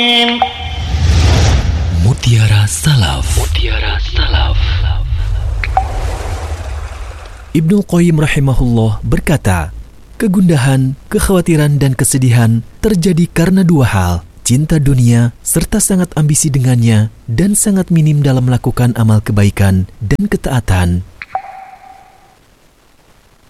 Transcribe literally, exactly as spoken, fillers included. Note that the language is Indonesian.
Mutiara Salaf. Mutiara Salaf. Ibnu Qayyim rahimahullah berkata, kegundahan, kekhawatiran dan kesedihan terjadi karena dua hal, cinta dunia serta sangat ambisi dengannya dan sangat minim dalam melakukan amal kebaikan dan ketaatan.